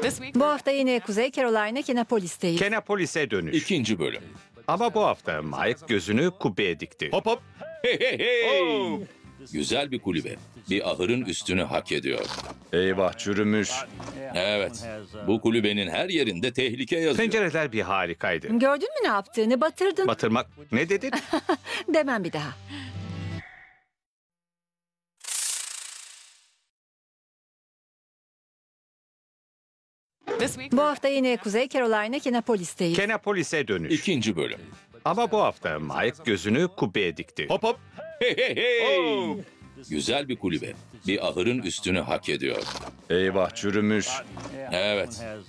Bu hafta yine Kuzey Carolina Kannapolis'teyiz. Kannapolis'e dönüş. İkinci bölüm. Ama bu hafta Mike gözünü kubbeye dikti. Hop hop. Hey hey hey! Güzel bir kulübe. Bir ahırın üstünü hak ediyor. Eyvah, çürümüş. Evet. Bu kulübenin her yerinde tehlike yazıyor. Pencereler bir harikaydı. Gördün mü ne yaptığını? Batırdın. Batırmak ne dedin? Demem bir daha. Bu hafta yine Kuzey Carolina Kannapolis'teyiz. Kannapolis'e dönüş. İkinci bölüm. Ama bu hafta Mike gözünü kubbeye dikti. Hop hop. Hey hey hey! Güzel bir kulübe. Bir ahırın üstünü hak ediyor. Eyvah, çürümüş. Evet.